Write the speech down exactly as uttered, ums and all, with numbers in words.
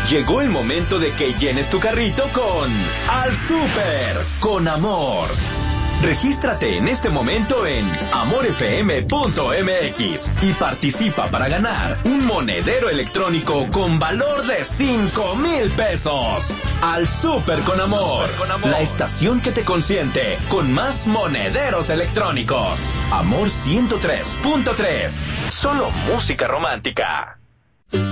Llegó el momento de que llenes tu carrito con Al Súper con Amor. Regístrate en este momento en amor f m punto m x y participa para ganar un monedero electrónico con valor de cinco mil pesos. Al Súper con Amor, con Amor, la estación que te consiente con más monederos electrónicos. Amor ciento tres punto tres, solo música romántica.